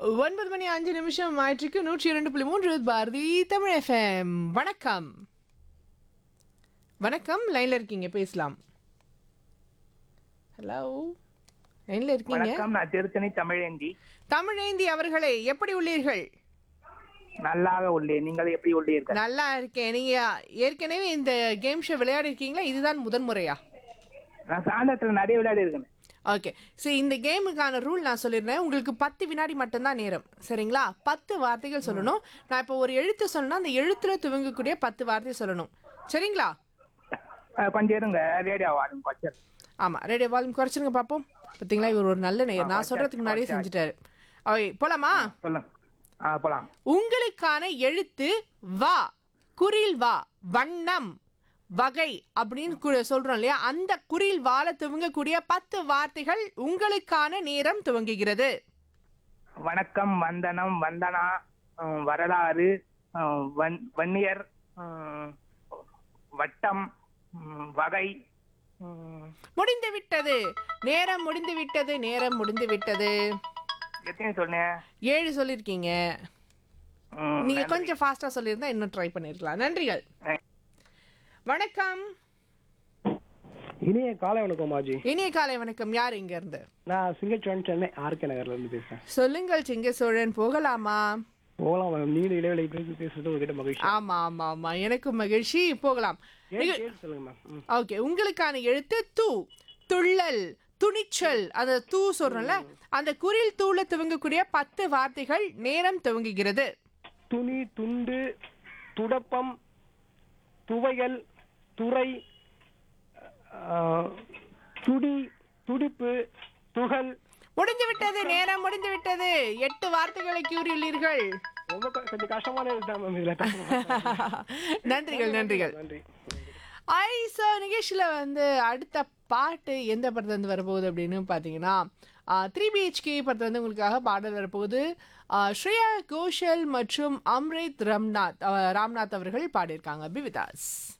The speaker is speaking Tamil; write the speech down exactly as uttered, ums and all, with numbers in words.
ஒன்பது மணி அஞ்சு நிமிஷம் ஆயிற்றுக்கு நூற்றி இரண்டு புள்ளி மூன்று பாரதி தமிழ் எஃப்எம். வணக்கம் வணக்கம், லைன்ல இருக்கீங்க, பேசலாம். ஹலோ, லைன்ல இருக்கீங்க. வணக்கம், நான் திருத்தணி தமிழேந்தி. தமிழேந்தி அவர்களே, எப்படி உள்ளீர்கள்? நல்லாக உள்ளேன். நீங்கள் எப்படி உள்ளீர்கள்? நல்லா இருக்கேன். நீங்க ஏற்கனவே இந்த கேம் ஷோ விளையாடி இருக்கீங்களா? இதுதான் முதன் முறையா? நான் சாயந்தரத்துல நிறைய விளையாடி இருக்கேன். ஓகே, சரி, இந்த கேமுக்கான ரூல் நான் சொல்லிடுறேன். உங்களுக்கு பத்து வினாடி மட்டும்தான் நேரம், சரிங்களா? பத்து வார்த்தைகள் சொல்லணும். நான் இப்போ ஒரு எழுத்து சொல்லணும்னா அந்த எழுத்துல துவங்கக்கூடிய பத்து வார்த்தை சொல்லணும், சரிங்களா? அஹ் கொஞ்சம் இருங்க, ரேடியோ வாடும் கொஞ்சம். ஆமா, ரேடியோ வால்யூம் குறைச்சிருங்க பார்ப்போம். பார்த்தீங்களா, இவர் ஒரு நல்ல நேயர். நான் சொல்றதுக்கு முன்னாடியே செஞ்சுட்டாரு. ஓகே, போலாமா? சொல்லுங்க. ஆ போலாம். உங்களுக்கான எழுத்து வா, குறில் வா, வண்ணம், வகை அப்படின்னு கு- சொல்றோம் இல்லையா? அந்த குறில் வாழ துவங்கக்கூடிய பத்து வார்த்தைகள் உங்களுக்கான நேரம் துவங்குகிறது. வணக்கம், வந்தனம், வந்தனா, அஹ் வரலாறு, அஹ் வன்- வன்னியர், அஹ் வட்டம், உம் வகை. உம் முடிந்து விட்டது, நேரம் முடிந்து விட்டது, நேரம் முடிந்து விட்டது. எத்தனை சொன்னேன்? ஏழு சொல்லியிருக்கீங்க. உம் நீங்க நன்றி. கொஞ்சம் ஃபாஸ்டா சொல்லியிருந்தா இன்னும் ட்ரை பண்ணிருக்கலாம். நன்றிகள். அஹ் வணக்கம், இனிய காலை வணக்கம் மாஜி. இனிய காலை வணக்கம். யார் இங்க இருந்து? நான் சிங்கச்சோழன், சென்னை ஆர்கே நகர்ல இருந்து பேசுறேன். சொல்லுங்கள் சிங்க சோழன், போகலாமா? போகலாம் மேம். நீண்ட இடைவெளி பேசி பேசுறது உங்ககிட்ட மகிழ்ச்சி. ஆமா ஆமா ஆமா, எனக்கும் மகிழ்ச்சி. போகலாம். ஏன் கேள்வி சொல்லுங்க மேம். ம். ஓகே, உங்களுக்கான எழுத்து தூ. துள்ளல், துணிச்சல், அந்த தூ சொல்றோம்ல, அந்த குறில் தூள துவங்கக்கூடிய பத்து வார்த்தைகள் நேரம் துவங்குகிறது. துணி, துண்டு, துடப்பம், துவையல், துறை, ஆஹ், துடி, துடிப்பு, துகள். முடிந்து விட்டது, நேரம் முடிந்து விட்டது. எட்டு வார்த்தைகளை கூறியுள்ளீர்கள். ரொம்ப க- கொஞ்சம் கஷ்டமான இதுதான் மேம் இதுல. நன்றிகள் நன்றிகள். நன்றி. ஐ சோ நிகழ்ச்சியில் வந்து அடுத்த பாட்டு எந்த படத்துல இருந்து வரப்போகுது அப்படின்னு பார்த்தீங்கன்னா, த்ரீ பிஹெச்கே படத்துல இருந்து உங்களுக்காக பாடல் வரப்போகுது. ஆ, ஸ்ரேயா கோஷல் மற்றும் அம்ரித் ராம்நாத் அஹ், ராம்நாத் அவர்கள் பாடியிருக்காங்க. Be with us.